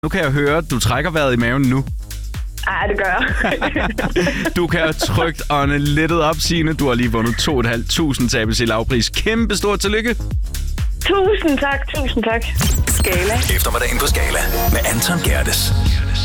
Nu kan jeg høre, at du trækker vejret i maven nu. Ej, det gør jeg. Du kan trygt ånde lettet op, Signe. Du har lige vundet 2.500 tabels i lavpris. Kæmpe stort tillykke. Tusind tak. Skala. Eftermiddagen på Skala med Anton Gerdes.